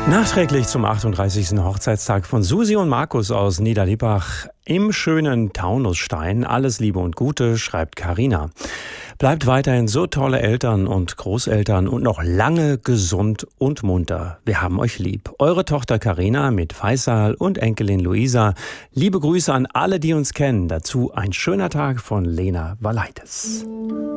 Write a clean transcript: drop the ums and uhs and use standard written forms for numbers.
Nachträglich zum 38. Hochzeitstag von Susi und Markus aus Niederlippach im schönen Taunusstein. Alles Liebe und Gute, schreibt Carina. Bleibt weiterhin so tolle Eltern und Großeltern und noch lange gesund und munter. Wir haben euch lieb. Eure Tochter Carina mit Faisal und Enkelin Luisa. Liebe Grüße an alle, die uns kennen. Dazu ein schöner Tag von Lena Valaitis.